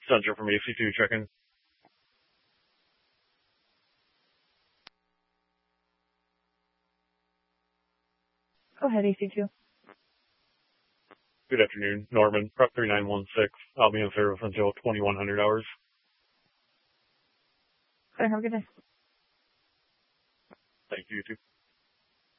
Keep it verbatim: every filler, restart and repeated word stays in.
Center from A C two checking. Go ahead, A C two. Good afternoon, Norman, Prep three nine one six. I'll be in service until twenty-one hundred hours. Have a good day. Thank you, you too.